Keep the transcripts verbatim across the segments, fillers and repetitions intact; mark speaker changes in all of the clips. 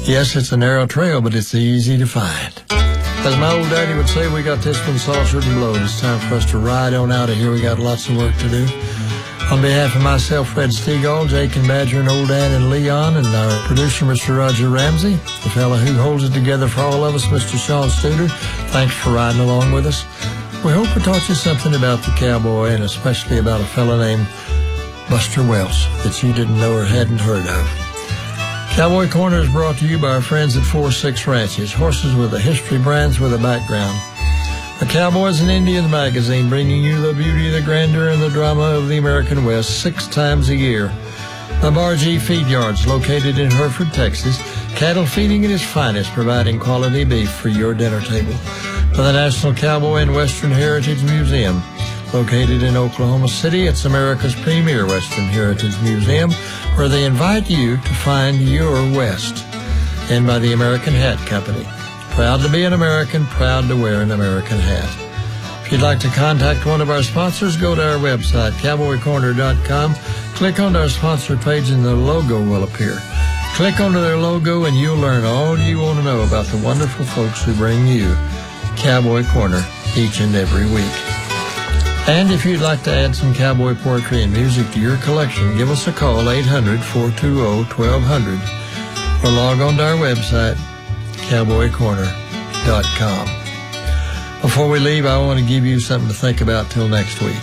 Speaker 1: Yes, it's a narrow trail, but it's easy to find. As my old daddy would say, we got this one saucered and blowed. It's time for us to ride on out of here. We got lots of work to do. On behalf of myself, Fred Stegall, Jake and Badger, and Old Dan and Leon, and our producer, Mister Roger Ramsey, the fella who holds it together for all of us, Mister Sean Studer, thanks for riding along with us. We hope we taught you something about the cowboy, and especially about a fella named Buster Welch that you didn't know or hadn't heard of. Cowboy Corner is brought to you by our friends at four six Ranches, horses with a history, brands with a background. The Cowboys and Indians magazine, bringing you the beauty, the grandeur, and the drama of the American West six times a year. The Bar G Feed Yards, located in Hereford, Texas, cattle feeding at its finest, providing quality beef for your dinner table. For the National Cowboy and Western Heritage Museum, located in Oklahoma City, it's America's premier Western Heritage Museum, where they invite you to find your West. And by the American Hat Company. Proud to be an American, proud to wear an American hat. If you'd like to contact one of our sponsors, go to our website, cowboy corner dot com. Click on our sponsor page and the logo will appear. Click onto their logo and you'll learn all you want to know about the wonderful folks who bring you Cowboy Corner each and every week. And if you'd like to add some cowboy poetry and music to your collection, give us a call, eight hundred, four two zero, twelve hundred, or log on to our website, cowboy corner dot com. Before we leave, I want to give you something to think about till next week.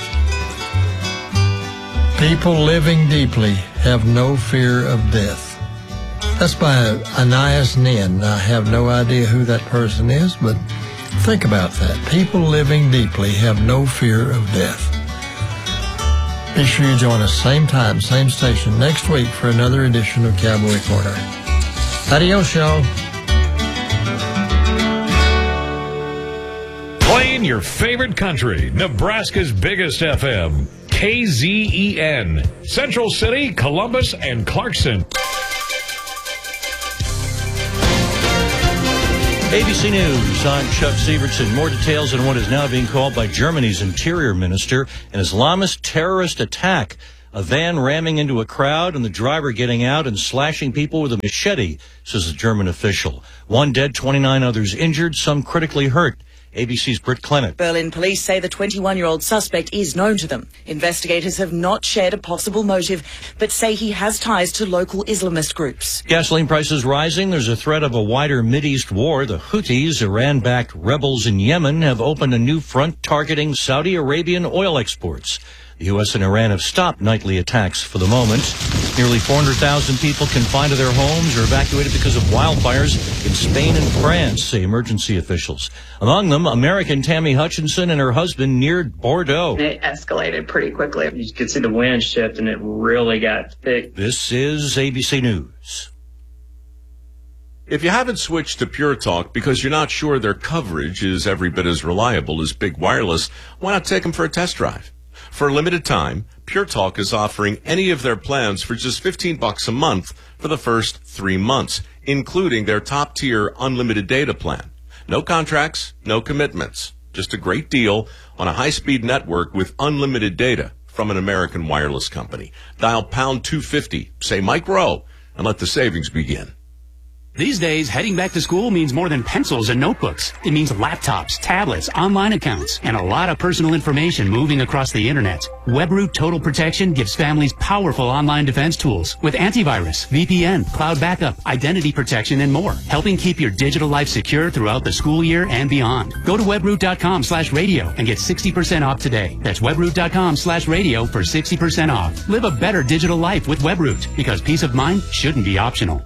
Speaker 1: People living deeply have no fear of death. That's by Anais Nin. I have no idea who that person is, but think about that. People living deeply have no fear of death. Be sure you join us same time, same station next week for another edition of Cowboy Corner. Adios, y'all.
Speaker 2: Playing your favorite country, Nebraska's biggest F M, K Z E N, Central City, Columbus, and Clarkson.
Speaker 3: A B C News, I'm Chuck Sievertson. More details on what is now being called by Germany's interior minister an Islamist terrorist attack. A van ramming into a crowd and the driver getting out and slashing people with a machete, says a German official. One dead, twenty-nine others injured, some critically hurt. A B C's Britt Clement.
Speaker 4: Berlin police say the twenty-one-year-old suspect is known to them. Investigators have not shared a possible motive, but say he has ties to local Islamist groups.
Speaker 3: Gasoline prices rising. There's a threat of a wider Mideast war. The Houthis, Iran-backed rebels in Yemen, have opened a new front targeting Saudi Arabian oil exports. The U S and Iran have stopped nightly attacks for the moment. Nearly four hundred thousand people confined to their homes or evacuated because of wildfires in Spain and France, say emergency officials. Among them, American Tammy Hutchinson and her husband neared Bordeaux.
Speaker 5: It escalated pretty quickly. You could see the wind shift and it really got thick.
Speaker 3: This is A B C News.
Speaker 6: If you haven't switched to Pure Talk because you're not sure their coverage is every bit as reliable as Big Wireless, why not take them for a test drive? For a limited time, Pure Talk is offering any of their plans for just fifteen bucks a month for the first three months, including their top-tier unlimited data plan. No contracts, no commitments. Just a great deal on a high-speed network with unlimited data from an American wireless company. Dial pound two fifty, say Mike Rowe, and let the savings begin.
Speaker 7: These days, heading back to school means more than pencils and notebooks. It means laptops, tablets, online accounts, and a lot of personal information moving across the internet. WebRoot Total Protection gives families powerful online defense tools with antivirus, V P N, cloud backup, identity protection, and more, helping keep your digital life secure throughout the school year and beyond. Go to webroot.com slash radio and get sixty percent off today. That's webroot.com slash radio for sixty percent off. Live a better digital life with WebRoot, because peace of mind shouldn't be optional.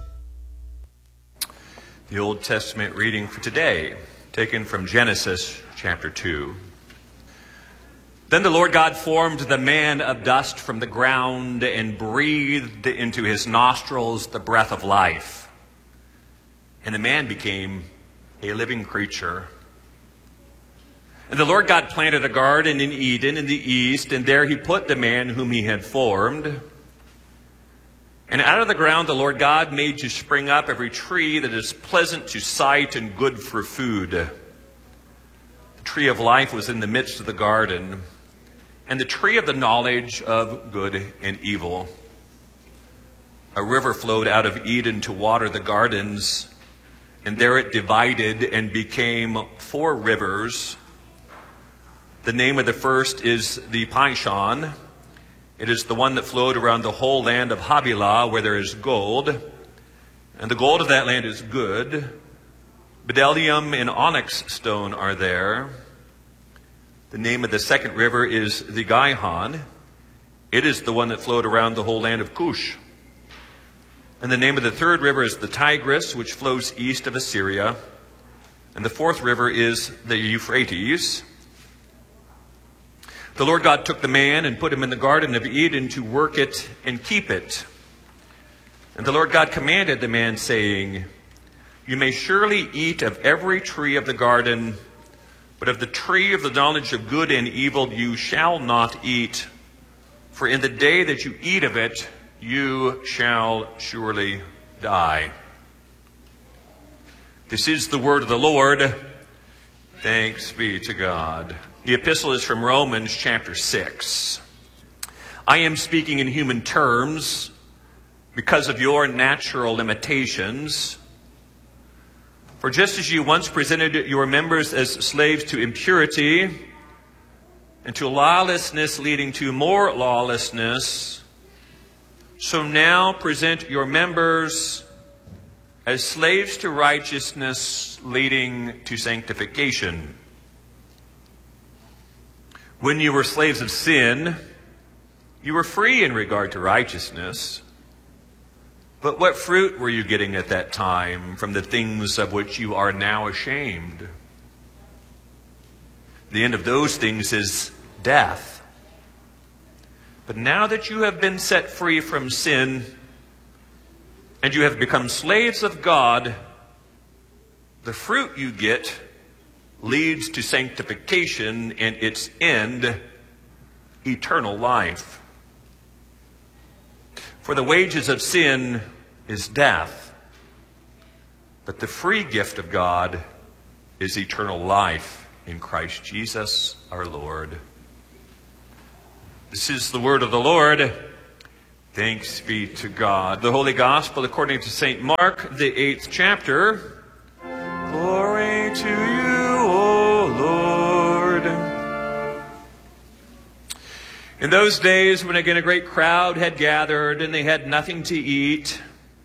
Speaker 8: The Old Testament reading for today, taken from Genesis chapter two. Then the Lord God formed the man of dust from the ground and breathed into his nostrils the breath of life. And the man became a living creature. And the Lord God planted a garden in Eden in the east, and there he put the man whom he had formed. And out of the ground the Lord God made to spring up every tree that is pleasant to sight and good for food. The tree of life was in the midst of the garden, and the tree of the knowledge of good and evil. a river flowed out of Eden to water the gardens, and there it divided and became four rivers. The name of the first is the Pishon. It is the one that flowed around the whole land of Havilah, where there is gold. And the gold of that land is good. Bdellium and onyx stone are there. The name of the second river is the Gihon. It is the one that flowed around the whole land of Cush. And the name of the third river is the Tigris, which flows east of Assyria. And the fourth river is the Euphrates. The Lord God took the man and put him in the Garden of Eden to work it and keep it. And the Lord God commanded the man, saying, "You may surely eat of every tree of the garden, but of the tree of the knowledge of good and evil you shall not eat. For in the day that you eat of it, you shall surely die." This is the word of the Lord. Thanks be to God. The epistle is from Romans chapter six. I am speaking in human terms because of your natural limitations. For just as you once presented your members as slaves to impurity and to lawlessness leading to more lawlessness, so now present your members as slaves to righteousness leading to sanctification. When you were slaves of sin, you were free in regard to righteousness. But what fruit were you getting at that time from the things of which you are now ashamed? The end of those things is death. But now that you have been set free from sin and you have become slaves of God, the fruit you get leads to sanctification and its end, eternal life. For the wages of sin is death, but the free gift of God is eternal life in Christ Jesus our Lord. This is the word of the Lord. Thanks be to God. The Holy Gospel according to Saint Mark, the eighth chapter. Glory to you, O Lord. In those days, when again a great crowd had gathered and they had nothing to eat,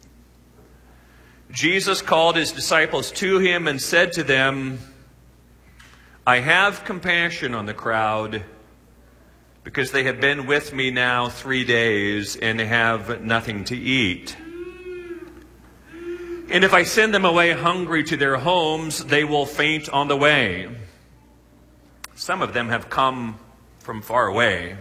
Speaker 8: Jesus called his disciples to him and said to them, "I have compassion on the crowd, because they have been with me now three days and have nothing to eat. And if I send them away hungry to their homes, they will faint on the way. Some of them have come from far away."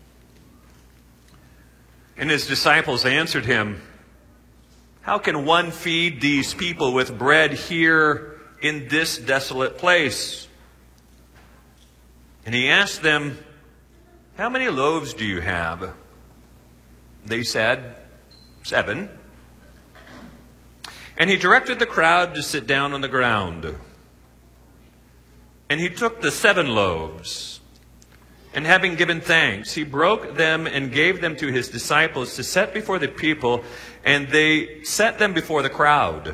Speaker 8: And his disciples answered him, "How can one feed these people with bread here in this desolate place?" And he asked them, "How many loaves do you have?" They said, "Seven." And he directed the crowd to sit down on the ground. And he took the seven loaves, and having given thanks, he broke them and gave them to his disciples to set before the people, and they set them before the crowd.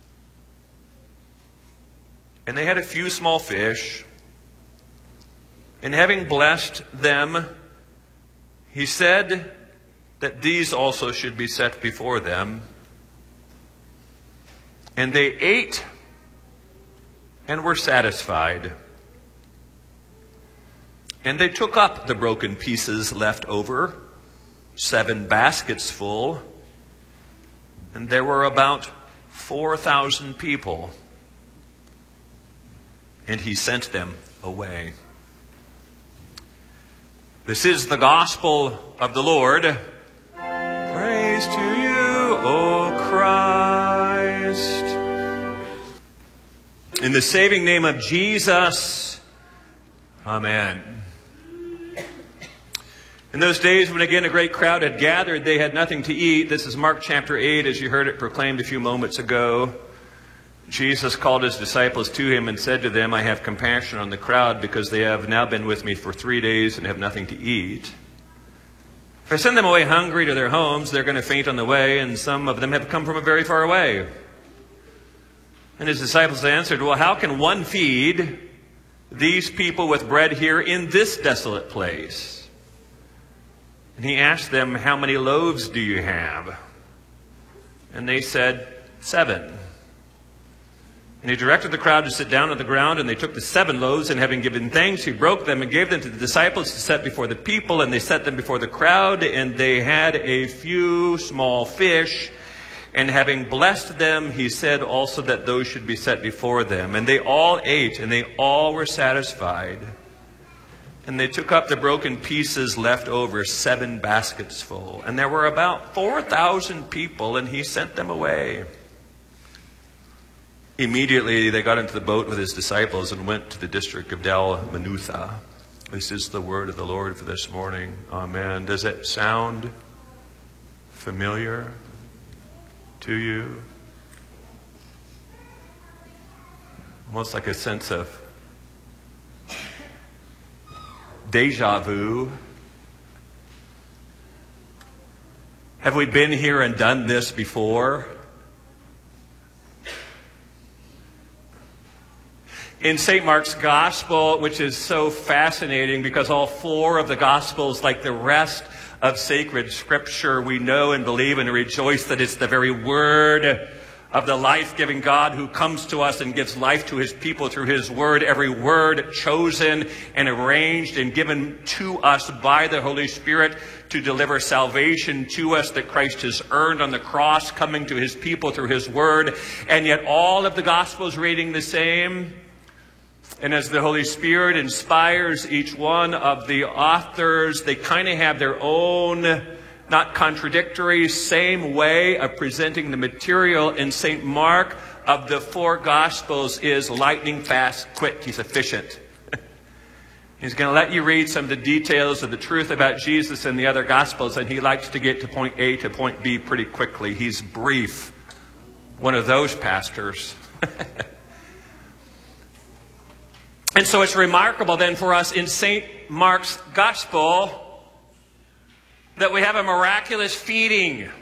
Speaker 8: And they had a few small fish, and having blessed them, he said that these also should be set before them. And they ate and were satisfied. And they took up the broken pieces left over, seven baskets full, and there were about four thousand people. And he sent them away. This is the gospel of the Lord. Praise to you, O Christ. In the saving name of Jesus, amen. In those days when again a great crowd had gathered, they had nothing to eat. This is Mark chapter eight, as you heard it proclaimed a few moments ago. Jesus called his disciples to him and said to them, "I have compassion on the crowd because they have now been with me for three days and have nothing to eat." If I send them away hungry to their homes, they're going to faint on the way, and some of them have come from a very far away. And his disciples answered, well, how can one feed these people with bread here in this desolate place? And he asked them, how many loaves do you have? And they said, seven. And he directed the crowd to sit down on the ground, and they took the seven loaves, and having given thanks, he broke them and gave them to the disciples to set before the people, and they set them before the crowd, and they had a few small fish. And having blessed them, he said also that those should be set before them. And they all ate, and they all were satisfied. And they took up the broken pieces left over, seven baskets full. And there were about four thousand people, and he sent them away. Immediately they got into the boat with his disciples and went to the district of Dalmanutha. This is the word of the Lord for this morning. Amen. Does it sound familiar to you? Almost like a sense of deja vu. Have we been here and done this before? In Saint Mark's Gospel, which is so fascinating because all four of the Gospels, like the rest of sacred Scripture, we know and believe and rejoice that it's the very Word of the life-giving God who comes to us and gives life to His people through His Word. Every word chosen and arranged and given to us by the Holy Spirit to deliver salvation to us that Christ has earned on the cross, coming to His people through His Word. And yet all of the Gospels reading the same. And as the Holy Spirit inspires each one of the authors, they kind of have their own, not contradictory, same way of presenting the material. In Saint Mark, of the four Gospels, is lightning fast, quick. He's efficient. He's going to let you read some of the details of the truth about Jesus in the other Gospels, and he likes to get to point A to point B pretty quickly. He's brief. One of those pastors. And so it's remarkable then for us in Saint Mark's Gospel that we have a miraculous feeding.